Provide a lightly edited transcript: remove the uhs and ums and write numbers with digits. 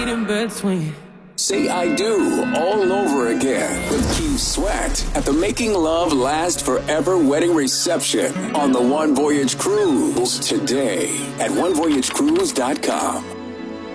read in between. Say I do all over again with Keith Sweat at the Making Love Last Forever wedding reception on the One Voyage Cruise today at onevoyagecruise.com.